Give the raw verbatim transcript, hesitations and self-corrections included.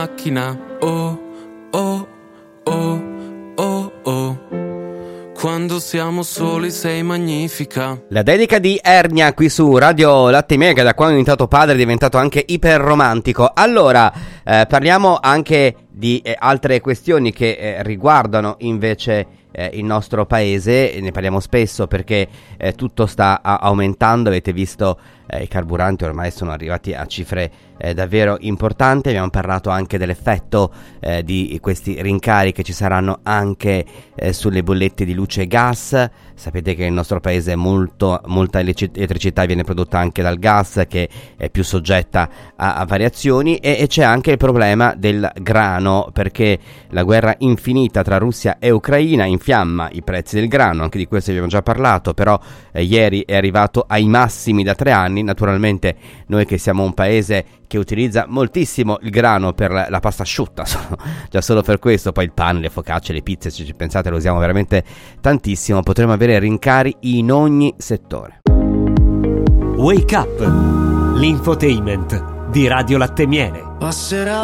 macchina. Oh, oh, oh, oh, oh. Quando siamo soli sei magnifica. La dedica di Ernia qui su Radio Latte Mia, che da quando è diventato padre è diventato anche iperromantico. Allora, eh, parliamo anche di eh, altre questioni che eh, riguardano invece eh, il nostro paese. Ne parliamo spesso perché eh, tutto sta a- aumentando. Avete visto eh, i carburanti ormai sono arrivati a cifre eh, davvero importanti. Abbiamo parlato anche dell'effetto eh, di questi rincari che ci saranno anche eh, sulle bollette di luce e gas. Sapete che nel nostro paese molto, molta elettricità viene prodotta anche dal gas, che è più soggetta a, a variazioni, e, e c'è anche il problema del grano, perché la guerra infinita tra Russia e Ucraina infiamma i prezzi del grano. Anche di questo abbiamo già parlato, però eh, ieri è arrivato ai massimi da tre anni. Naturalmente noi che siamo un paese che utilizza moltissimo il grano per la pasta asciutta, già solo per questo, poi il pane, le focacce, le pizze, se ci pensate lo usiamo veramente tantissimo, potremo avere rincari in ogni settore. Wake Up, l'infotainment di Radio Latte Miele. Passerà